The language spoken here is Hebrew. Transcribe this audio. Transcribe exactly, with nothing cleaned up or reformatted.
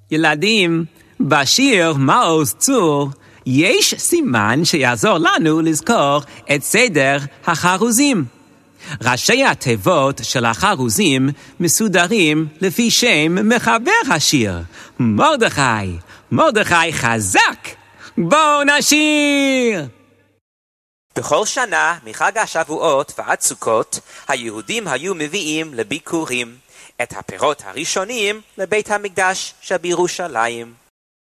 ילדים, בשיר מעוז צור יש סימן שיעזור לנו לזכור את סדר החרוזים. ראשי התיבות של החרוזים מסודרים לפי שם מחבר השיר, מרדכי. מרדכי חזק! בואו נשיר! בכל שנה, מחג השבועות ועד סוכות, היהודים היו מביאים לביקורים את הפירות הראשונים לבית המקדש שבירושלים.